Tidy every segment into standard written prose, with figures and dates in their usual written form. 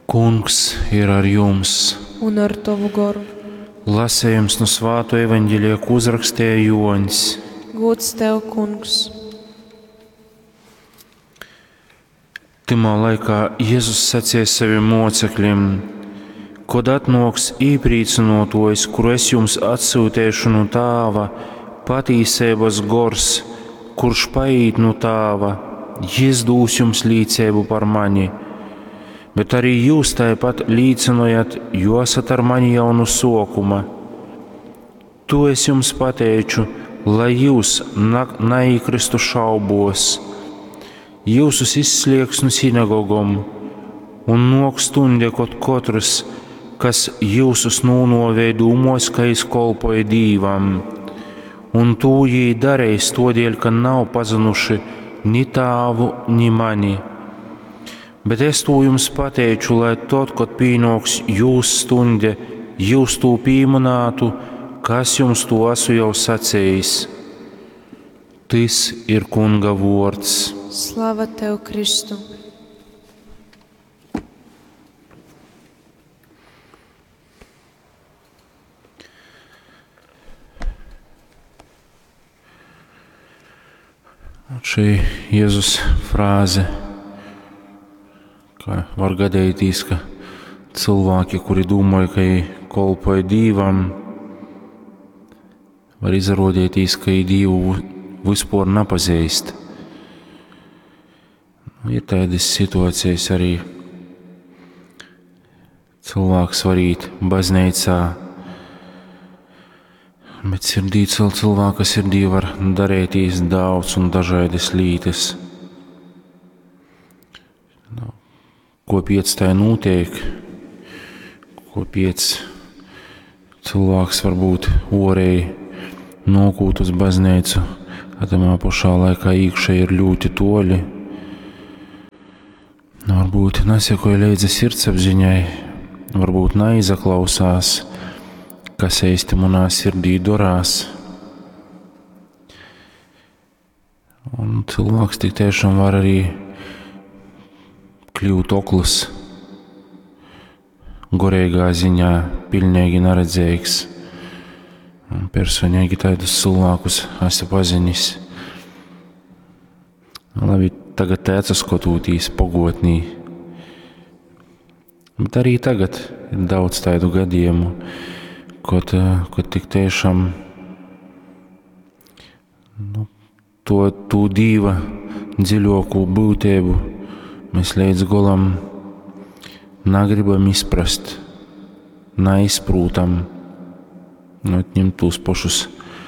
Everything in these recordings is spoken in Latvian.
Kungs ir ar jums. Un ar tavu garu. Lasējums no Svēto evaņģēlija, ko uzrakstīja Joņs. Gods tev, Kungs. Timā laikā Jēzus sacīja saviem mocekļiem: Kad atnāks īprīcinotojs, kuru es jums atsūtīšu no Tēva, patiesības gors, kurš paīt no Tēva, Jis dos jums līdzību par mani. Bet arī jūs tāpat līdzinojat, jo esat ar mani jau no sākuma. To es jums pateicu, lai jūs neikristu šaubos. Jūsus izsliegs no sinagogom, un nāk stunda, kad katrs, kas jūsus nonovēja dūmos, ka izkolpoja Dīvam, un to viņi darīs todēļ, ka nav pazinuši ni Tēvu, ni mani. Bet es to jums pateicu, lai tad, kad pienāks jūsu stunda, jūs to pieminētu, kas jums to esmu jau sacījis. Tas ir Kunga vārds. Slava tev, Kristu! Šī Jēzus frāze, ka var gadīties, ka cilvēki, kuri domāja, ka viņi kolpoja Dīvam, var izrādīties, ka viņi Dievu vispār nepazīst. Ir tādas situācijas arī cilvēks var iet baznīcā, bet sirdī cilvēka sirdī var darīties daudz un dažādas lietas. Kāpēc tā notiek? Kāpēc cilvēks varbūt orēji nokūt uz baznīcu, atamā pašā laikā iekšā ir ļoti toļi? Varbūt nesekoja līdzi sirdsapziņai, varbūt neizklausās, kas īsti manā sirdī darās. Un cilvēks tik tiešām var arī kļūt oklis, gorīgā ziņā, pilnīgi neredzīgs. Personīgi tādus cilvēkus esmu pazinis. Labi, tagad tēca skatoties pagotnī. Bet arī tagad ir daudz tādu gadījumu, kad tik tiešām to Dieva dziļāko būtību mēs līdz galam negribam izprast, neizprūtam, atņemt tos pašus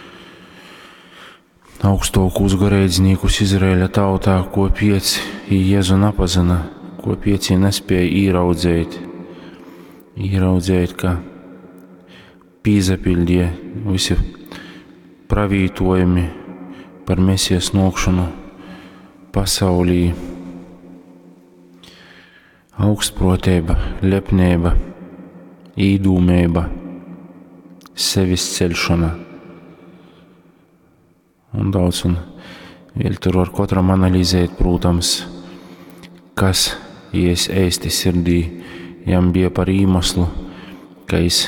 augstākos garīdzniekus Izraēļa tautā, kāpēc Jēzu nepazina, kāpēc viņi nespēja ieraudzīt, ka pīzapildīja visi pravītojumi par Mesijas nākšanu pasaulī. Augstprotība, lepnība, īdūmība, sevis celšana. Un daudz, un vēl tur var katram analizēt, protams, kas ies īsti sirdī, jam bija par iemeslu, ka es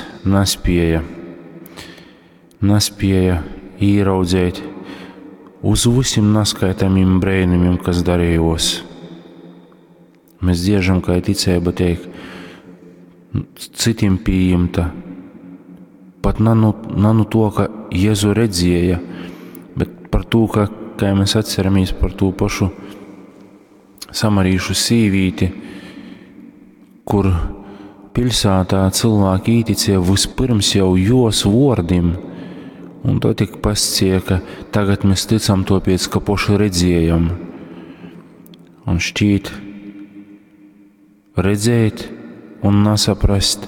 nespēja ieraudzēt uz visiem neskaitāmiem brēnumiem, kas darījos. Mēs dziežam, kā ticība tiek citiem pieņemta, pat nanu to, ka Jēzu redzēja, bet par to, ka mēs atceramies par to pašu samarīšu sīvīti, kur pilsētā cilvēki īticēja vispirms jau jos vārdim, un to tik pascie, ka tagad mēs ticam to pēc, ka paši redzējam. Un šķīt redzēt un nesaprast.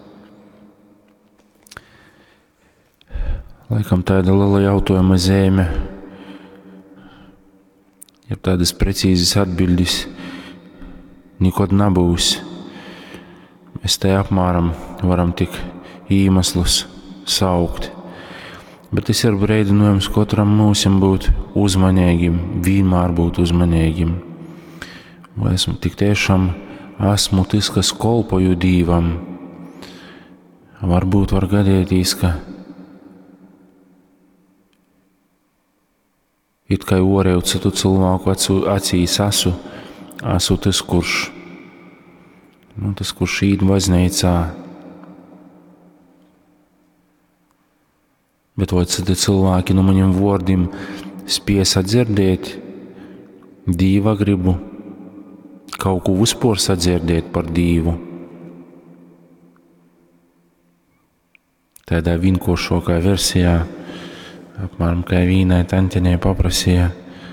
Laikam tāda liela jautājuma zīme, ja tādas precīzas atbildes nekad nebūs. Mēs te apmēram varam tik iemeslus saukt. Bet tas ir brīdinājums katram mūsim būt uzmanīgiem, vienmēr būt uzmanīgiem. Vai esmu tik tiešām esmu tas, kas kolpoju Dīvam. Varbūt var gadēties, ka it kā orēju citu cilvēku acīs esmu tas, kurš īt baznīcā. Bet vai citi cilvēki no maniem vārdiem spēj sadzirdēt Dieva gribu, kaut ko vispār sadzirdēt par Dievu? Tādā vienkāršākā versijā, apmēram kā vienai tantenei paprasīja,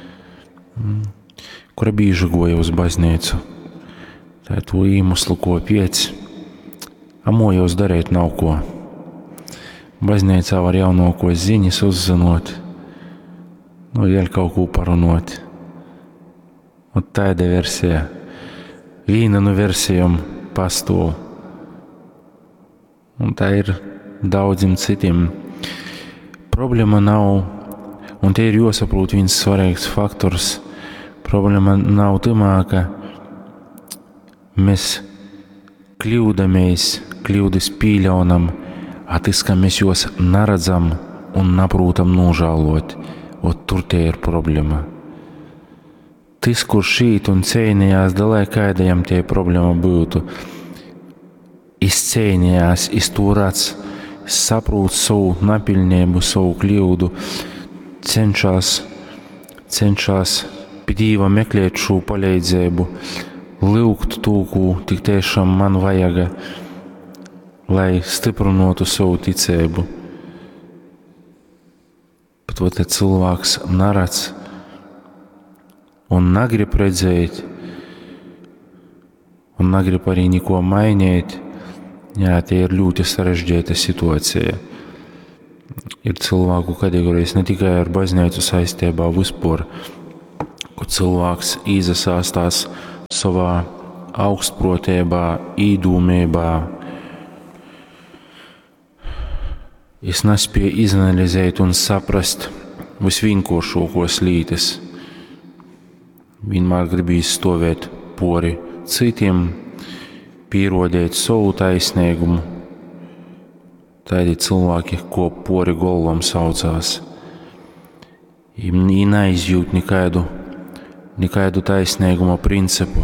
kura bieži goja uz baznīcu. Tā to iemeslu, ko piec, mojos darīt nav ko. Baznīcā var jaunāko ziņas uzzinot, vēl kaut ko parunot. Un tāda versija, viena no versijām pastāv. Un tā ir daudziem citiem. Problēma nav, un te ir jāsaprot viens svarīgs faktors, problēma nav tamā, ka mēs kļūdas pīļaunam, tas, ka mēs jūs neredzam un neprūtam nožēlot, tur te ir problēma. Tas, kurš šīt un cēnījās, lai kādajam tie problēma būtu, izcēnījās, izturēts, saprūt savu nepilnību, savu kļūdu, cenšas pie Dieva meklēt šo palīdzību, lūgt to, ko tik tiešām man vajaga, lai stiprinātu savu ticību. Bet vai tad cilvēks neredz un negrib redzēt, un negrib arī neko mainīt, tie ir ļoti sarežģīta situācija. Ir cilvēku kategorijas ne tikai ar baznīcu saistībā vispār, kur cilvēks izsāstās savā augstprotībā, īdūmībā. Es nespēju izanalizēt un saprast visvienkāršākos lietas. Vienmēr gribīs stāvēt pori citiem, pierādīt savu taisnīgumu. Tādi cilvēki, ko pori golvam saucās. Viņi neizjūt nekādu taisnīguma principu.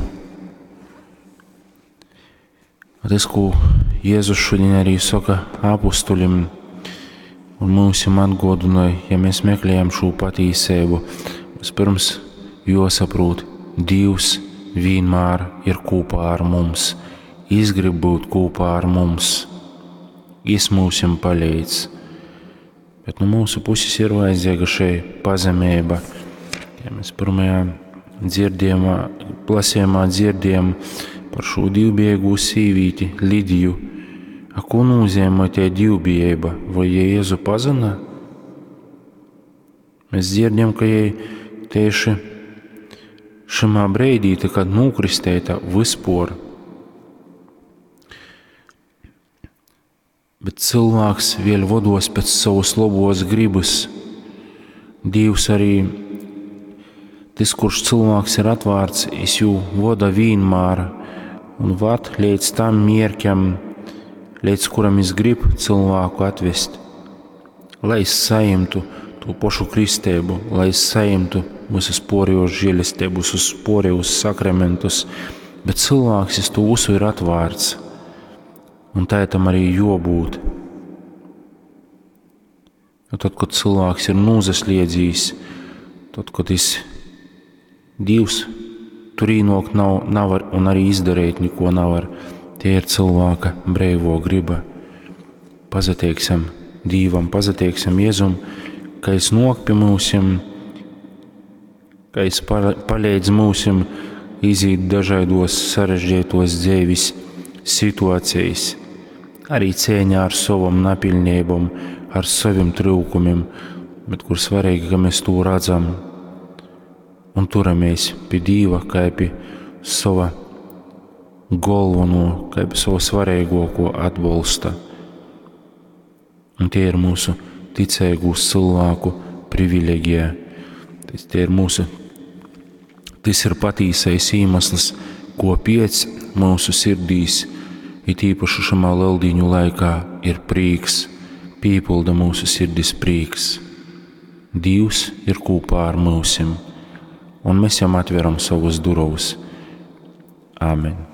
Tas, ko Jēzus šodien arī saka apustuļiem, un mums atgādināja, ja mēs meklējam šo patiesību, vispirms jāsaprot, Dievs vienmēr ir kopā ar mums, grib būt kopā ar mums, mums palīdz. Bet no mūsu puses ir vajadzīga šī pazemība. Ja mēs pirmajā plasījumā dzirdējām par šo divbijīgu sīvīti Lidiju, ko nozīmē tie divbijība? Vai Jēzu pazina? Mēs dzirdējām, ka tieši šajā brīdī, kad nokristēta vispār. Bet cilvēks vēl vados pēc savas labos gribas. Dievs arī, tas, kurš cilvēks ir atvērts, jau vada vienmēr un vad līdz tam mērķam, līdz kuram es gribu cilvēku atvest, lai es saimtu to pašu kristību, lai es saimtu visas porījos žēlistības, visus porījos sakramentus, bet cilvēks to visu ir atvērts. Un tā tam arī jābūt. Tad, kad cilvēks ir nozasliedzījis, tad, kad Dievs tur ienākt nevar un arī izdarīt neko nevar, tie ir cilvēka brīvo griba. Pazateiksim Dievam, pazateiksim Jēzum, ka es nāk pie mūsim, ka es palīdz mūsim iziet dažādos sarežģītos dzīves situācijas, arī cīņā ar savam nepilnībām, ar saviem trūkumiem, bet kur svarīgi, ka mēs to redzam un turamies pie Dieva, kā pie sava galveno, kā pie sava svarīgāko atbalsta. Un tie ir mūsu ticīgu cilvēku privileģija. Tas ir patiesais iemesls, ko piec mūsu sirdīs, it īpaši šamā Lieldiņu laikā, ir prīks, pīpilda mūsu sirdis prīks. Dievs ir kopā ar mūsim, un mēs jam atveram savus durvis. Āmen.